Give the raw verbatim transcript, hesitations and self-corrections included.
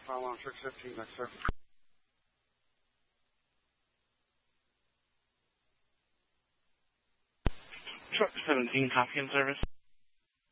File on six fifteen, next sir. Truck seventeen, copy and service.